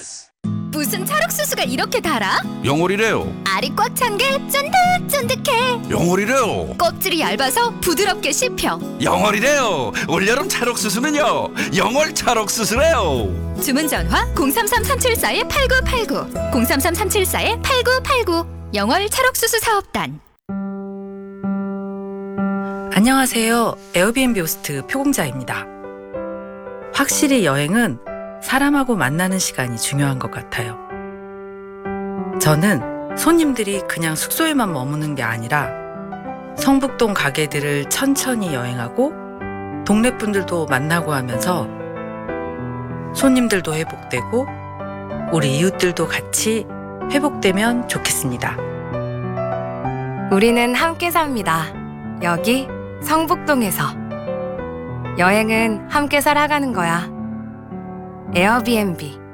무슨 찰옥수수가 이렇게 달아? 영월이래요. 알이 꽉 찬 게 쫀득쫀득해. 영월이래요. 껍질이 얇아서 부드럽게 씹혀. 영월이래요. 올여름 찰옥수수는요, 영월 찰옥수수래요. 주문 전화 033-374-8989 033-374-8989 영월 찰옥수수 사업단. 안녕하세요. 에어비앤비 호스트 표공자입니다. 확실히 여행은 사람하고 만나는 시간이 중요한 것 같아요. 저는 손님들이 그냥 숙소에만 머무는 게 아니라 성북동 가게들을 천천히 여행하고 동네 분들도 만나고 하면서 손님들도 회복되고 우리 이웃들도 같이 회복되면 좋겠습니다. 우리는 함께 삽니다. 여기 성북동에서. 여행은 함께 살아가는 거야. 에어비앤비.